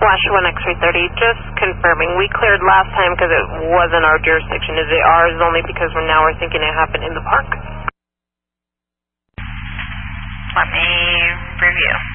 Wash 1X330, just confirming. We cleared last time because it wasn't our jurisdiction. Is it ours only because we're thinking it happened in the park? Let me review.